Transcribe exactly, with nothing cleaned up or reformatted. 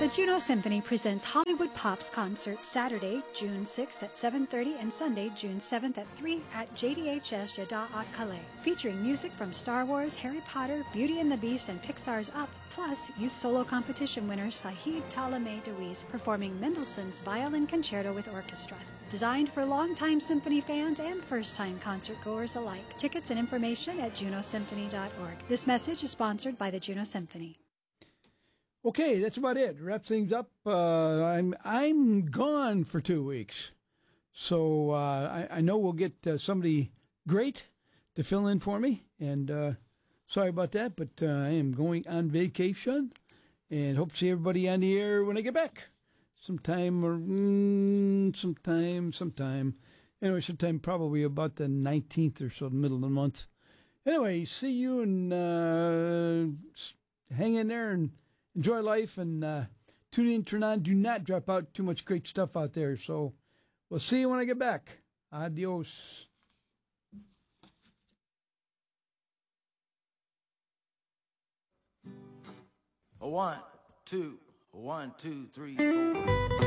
Juneau Symphony presents Hollywood Pops Concert Saturday, June sixth at seven thirty and Sunday, June seventh at three at J D H S Jeddah at Calais, featuring music from Star Wars, Harry Potter, Beauty and the Beast, and Pixar's Up, plus youth solo competition winner Sahid Talameh Deweese performing Mendelssohn's Violin Concerto with Orchestra. Designed for longtime symphony fans and first-time concert-goers alike. Tickets and information at juneau symphony dot org. This message is sponsored by the Juneau Symphony. Okay, that's about it. Wrap things up. Uh, I'm I'm gone for two weeks, so uh, I, I know we'll get uh, somebody great to fill in for me. And uh, sorry about that, but uh, I am going on vacation, and hope to see everybody on the air when I get back. Sometime, or mm, sometime, sometime. Anyway, sometime probably about the nineteenth or so, the middle of the month. Anyway, see you and uh, hang in there and enjoy life, and uh, tune in, turn on. Do not drop out. Too much great stuff out there. So we'll see you when I get back. Adios. A one, two, one, two, three, four.